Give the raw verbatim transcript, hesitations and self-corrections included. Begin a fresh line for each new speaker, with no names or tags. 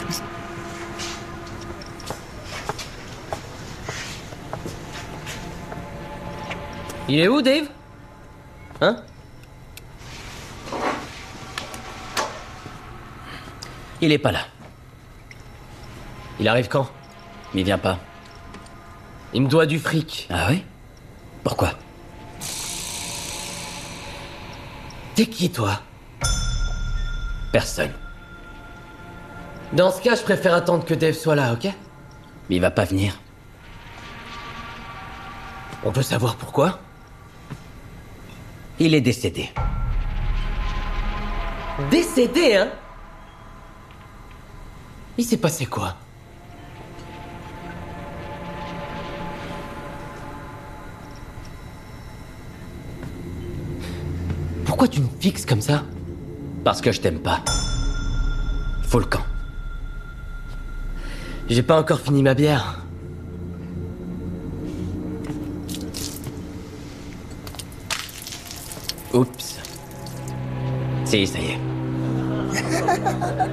Il est où, Dave? Hein?
Il est pas là.
Il arrive quand?
Il vient pas.
Il me doit du fric.
Ah oui? Pourquoi?
T'es qui, toi?
Personne.
Dans ce cas, je préfère attendre que Dave soit là, ok?
Il va pas venir.
On peut savoir pourquoi?
Il est décédé.
Décédé, hein? Il s'est passé quoi? Pourquoi tu me fixes comme ça?
Parce que je t'aime pas. Fous le camp.
J'ai pas encore fini ma bière.
Oups. Si, ça y est.